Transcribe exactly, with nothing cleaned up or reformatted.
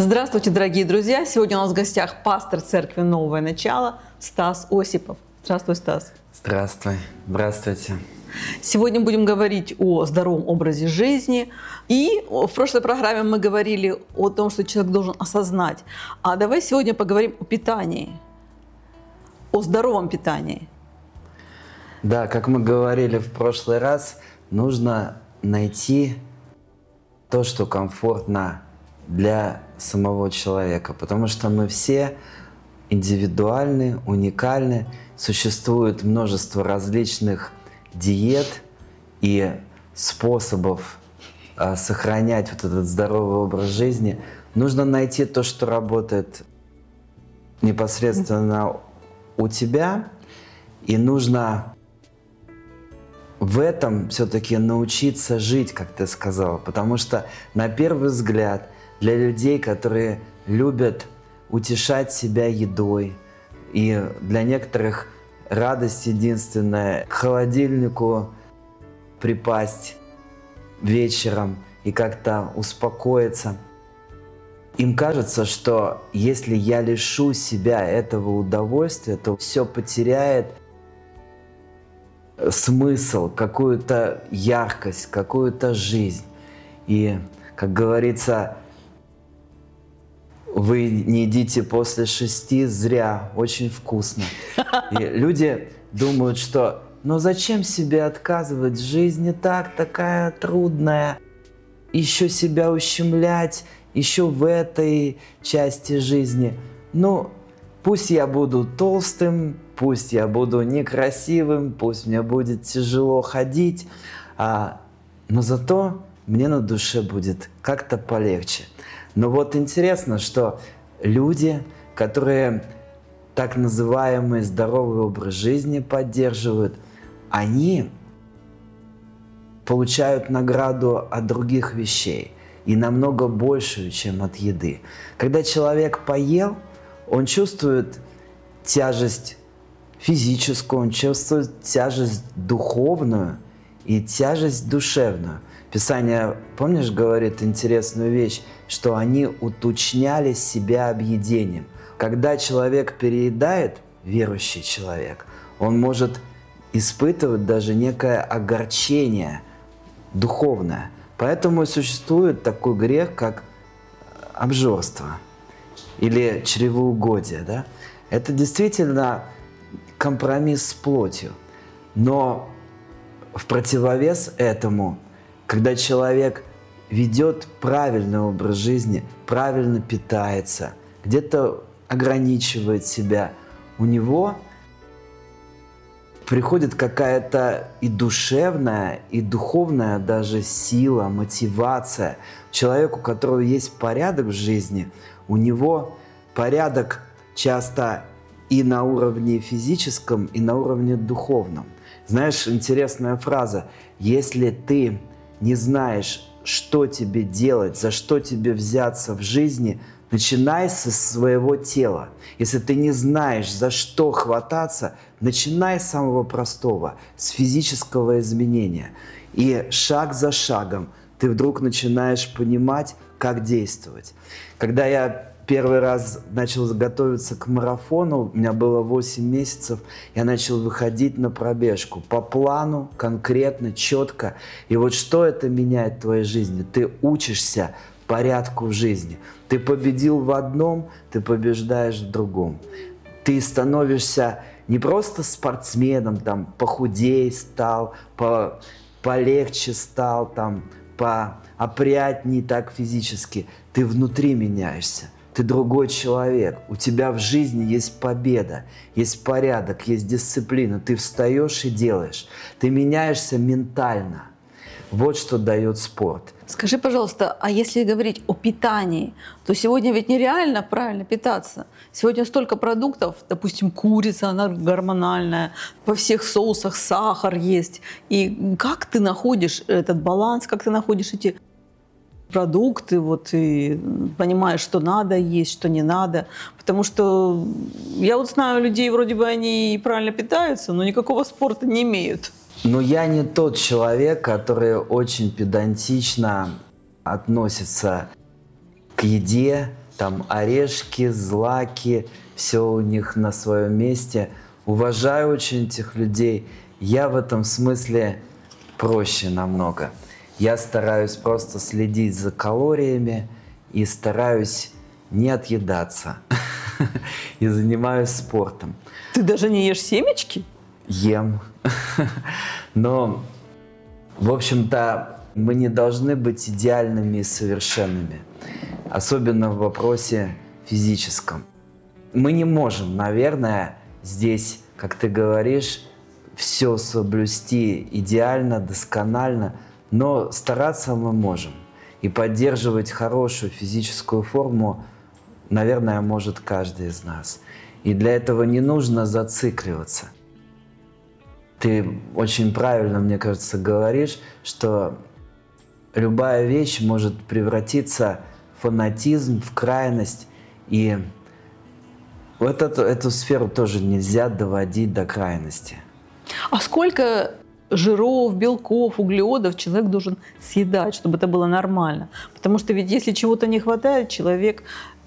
Здравствуйте, дорогие друзья! Сегодня у нас в гостях пастор церкви «Новое начало» Стас Осипов. Здравствуй, Стас. Здравствуй. Здравствуйте. Сегодня будем говорить о здоровом образе жизни. И в прошлой программе мы говорили о том, что человек должен осознать. А давай сегодня поговорим о питании, о здоровом питании. Да, как мы говорили в прошлый раз, нужно найти то, что комфортно для самого человека, потому что мы все индивидуальны, уникальны, существует множество различных диет и способов а, сохранять вот этот здоровый образ жизни. Нужно найти то, что работает непосредственно у тебя, и нужно в этом все-таки научиться жить, как ты сказала, потому что на первый взгляд для людей, которые любят утешать себя едой, и для некоторых радость единственная к холодильнику припасть вечером и как-то успокоиться. Им кажется, что если я лишу себя этого удовольствия, то все потеряет смысл, какую-то яркость, какую-то жизнь. И, как говорится, вы не едите после шести, зря, очень вкусно. И люди думают, что ну зачем себе отказывать, жизнь не так, такая трудная, еще себя ущемлять, еще в этой части жизни. Ну, пусть я буду толстым, пусть я буду некрасивым, пусть мне будет тяжело ходить, а, но зато мне на душе будет как-то полегче. Но вот интересно, что люди, которые так называемый здоровый образ жизни поддерживают, они получают награду от других вещей и намного большую, чем от еды. Когда человек поел, он чувствует тяжесть физическую, он чувствует тяжесть духовную и тяжесть душевную. Писание, помнишь, говорит интересную вещь, что они уточняли себя объедением. Когда человек переедает, верующий человек, он может испытывать даже некое огорчение духовное. Поэтому и существует такой грех, как обжорство или чревоугодие. Да? Это действительно компромисс с плотью. Но в противовес этому, когда человек ведет правильный образ жизни, правильно питается, где-то ограничивает себя, у него приходит какая-то и душевная, и духовная даже сила, мотивация. Человеку, у которого есть порядок в жизни, у него порядок часто и на уровне физическом, и на уровне духовном. Знаешь, интересная фраза: если ты не знаешь, что тебе делать, за что тебе взяться в жизни, начинай со своего тела. Если ты не знаешь, за что хвататься, начинай с самого простого, с физического изменения. И шаг за шагом ты вдруг начинаешь понимать, как действовать. Когда я первый раз начал готовиться к марафону, у меня было восемь месяцев, я начал выходить на пробежку по плану, конкретно, четко. И вот что это меняет в твоей жизни? Ты учишься порядку в жизни. Ты победил в одном, ты побеждаешь в другом. Ты становишься не просто спортсменом, там, похудей стал, по, полегче стал, там, поопрятней так физически. Ты внутри меняешься. Ты другой человек, у тебя в жизни есть победа, есть порядок, есть дисциплина. Ты встаешь и делаешь. Ты меняешься ментально. Вот что дает спорт. Скажи, пожалуйста, а если говорить о питании, то сегодня ведь нереально правильно питаться. Сегодня столько продуктов, допустим, курица, она гормональная, во всех соусах сахар есть. И как ты находишь этот баланс, как ты находишь эти продукты, вот, и понимаешь, что надо есть, что не надо. Потому что я вот знаю людей, вроде бы они и правильно питаются, но никакого спорта не имеют. Но я не тот человек, который очень педантично относится к еде, там орешки, злаки, все у них на своем месте. Уважаю очень этих людей. Я в этом смысле проще намного. Я стараюсь просто следить за калориями и стараюсь не отъедаться. И занимаюсь спортом. Ты даже не ешь семечки? Ем. Но, в общем-то, мы не должны быть идеальными и совершенными. Особенно в вопросе физическом. Мы не можем, наверное, здесь, как ты говоришь, все соблюсти идеально, досконально, но стараться мы можем. И поддерживать хорошую физическую форму, наверное, может каждый из нас. И для этого не нужно зацикливаться. Ты очень правильно, мне кажется, говоришь, что любая вещь может превратиться в фанатизм, в крайность. И вот эту, эту сферу тоже нельзя доводить до крайности. А сколько жиров, белков, углеводов человек должен съедать, чтобы это было нормально? Потому что ведь если чего-то не хватает, человек